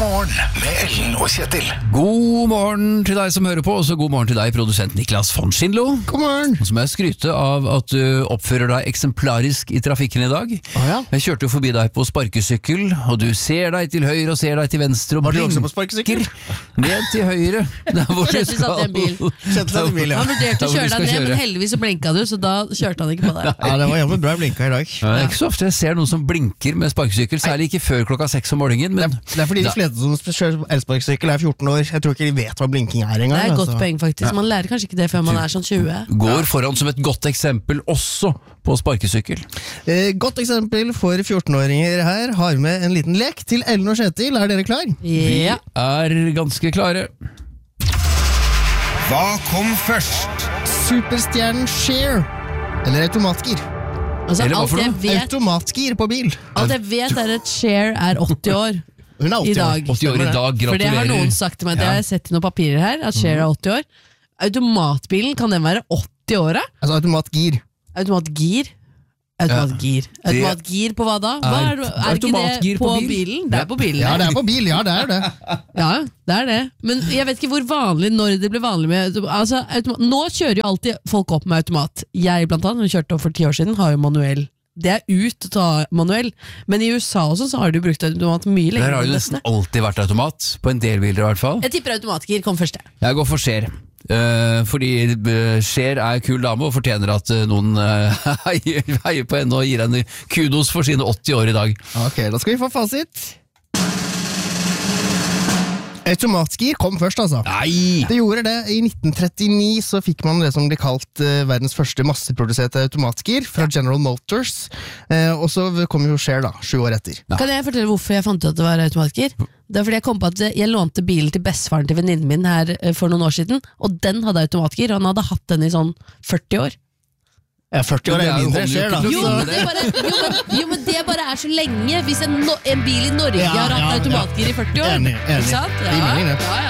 morgen med Ellen og Kjetil. God morgen til deg som hører på, og så god morgen til deg, produsent Niklas von Schindlo. God morgen. Og så må jeg skryte av at du oppfører deg eksemplarisk i trafikken i dag. Ja. Jeg kjørte jo forbi deg på sparkesykkel, og du ser deg til høyre og ser deg til venstre og Var du også på blinker sparkesykkel? ned til høyre. Der hvor du Kjetil satt i en bil. Kjetil satt i bil, ja. Han vurderte Der å hvor kjøre du deg skal ned, kjøre. men heldigvis så blinka du, så da kjørte han ikke på deg. Ja, det var jammen bra blinka i dag. Det er ikke så ofte jeg ser noen som blinker med sparkesykkel, særlig ikke før klokka 6 om morgenen, men Det er fordi de fleste som kjører elsparkesykkel er 14 år. Jeg tror ikke de vet hva blinking er engang. Det er et godt altså. poeng faktisk. Man lærer kanskje ikke det før man er sånn 20. går foran som et godt eksempel også på sparkesykkel. Godt eksempel for 14-åringer her. Har med en liten lek til Ellen og Kjetil. Er dere klar? Ja. Er ganske klare. Hva kom først? Superstjernen Cher eller automatgir? Altså, Eller hva for noe? Automatgir på bil. alt jeg vet er at Cher er 80 år Hun er 80 i dag. 80 år i dag, For det har gratulerer. noen sagt til meg. Det har jeg sett i noen papirer her, at Cher er 80 år. Automatbilen, kan den være 80 år? Da? Altså automatgir. Automatgir? Automatgir. Automatgir på hva da? Hva er det ikke automatgir det på på bil? bilen? Det er på bilen. Ja, det er på bil. Ja, det er det. Ja, det er det. Men jeg vet ikke hvor vanlig, når det ble vanlig med altså, nå kjører jo alltid folk opp med automat. Jeg blant annet, som kjørte opp for 10 år siden, har jo manuell. Det er ut å ta manuell. Men i USA også så har de brukt automat mye Der lenger har enn jo dette. nesten alltid vært automat, på en del biler i hvert fall. Jeg tipper automatgir kom først. Jeg går for Cher. Fordi Cher er kul dame og fortjener at noen heier på henne og gir henne kudos for sine 80 år i dag. Ok, da skal vi få fasit. Automatgir kom først, altså. Nei! Det gjorde det. I 1939 så fikk man det som ble kalt verdens første masseproduserte automatgir fra General Motors. Og så kom jo Cher da, 7 år etter. Kan jeg fortelle hvorfor jeg fant ut at det var automatgir? Det er fordi jeg kom på at jeg lånte bilen til bestefaren til venninnen min her for noen år siden, og den hadde automatgir, og han hadde hatt den i sånn 40 år. Ja, 40 år er jo mindre Cher, da. Jo, men det bare er så lenge. Hvis en bil i Norge har hatt automatgir i 40 år. Enig. Ikke sant? Det gir mening, det. Ja.